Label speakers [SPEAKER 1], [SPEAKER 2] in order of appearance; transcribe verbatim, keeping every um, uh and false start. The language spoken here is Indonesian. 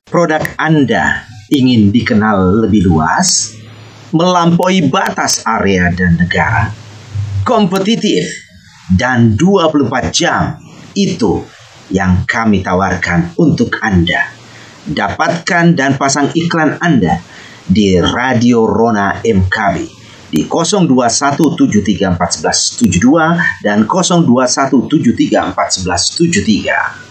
[SPEAKER 1] Produk Anda ingin dikenal lebih luas, melampaui batas area dan negara, kompetitif, dan dua puluh empat jam. Itu yang kami tawarkan untuk Anda. Dapatkan dan pasang iklan Anda di Radio Rona M K B di nol dua satu tujuh tiga empat satu satu tujuh dua dan nol dua satu tujuh tiga empat satu satu tujuh tiga.